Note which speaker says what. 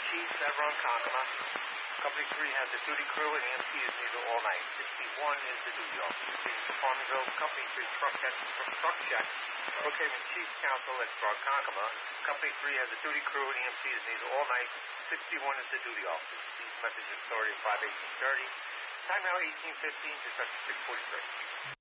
Speaker 1: Chief at Ronkonkoma. Company 3 has a duty crew and EMT is needed all night. 61 is the duty officer. Farmville, Company 3 truck check. Brookhaven Chief Counsel at Ronkonkoma. Company 3 has a duty crew and EMT is needed all night. 61 is the duty officer. These messages authority 5/18/30. Time now 18:15 to 6:43.